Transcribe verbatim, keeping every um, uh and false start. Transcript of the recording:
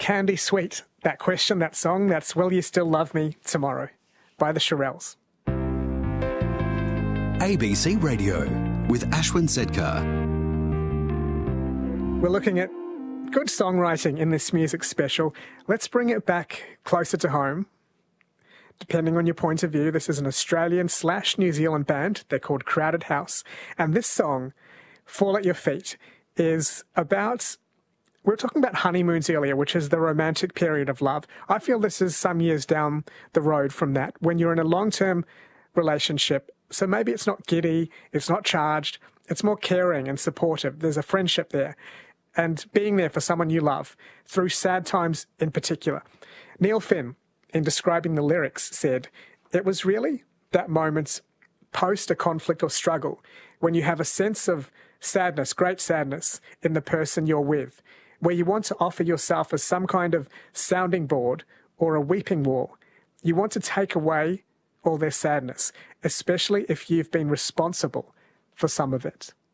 candy sweet. That question, that song, that's Will You Still Love Me Tomorrow by the Shirelles. A B C Radio with Ashwin Sedkar. We're looking at good songwriting in this music special. Let's bring it back closer to home. Depending on your point of view, this is an Australian slash New Zealand band. They're called Crowded House. And this song, Fall at Your Feet, is about... We were talking about honeymoons earlier, which is the romantic period of love. I feel this is some years down the road from that, when you're in a long-term relationship. So maybe it's not giddy, it's not charged, it's more caring and supportive. There's a friendship there. And being there for someone you love, through sad times in particular. Neil Finn, in describing the lyrics, said, "It was really that moment post a conflict or struggle when you have a sense of sadness, great sadness, in the person you're with, where you want to offer yourself as some kind of sounding board or a weeping wall. You want to take away all their sadness, especially if you've been responsible for some of it."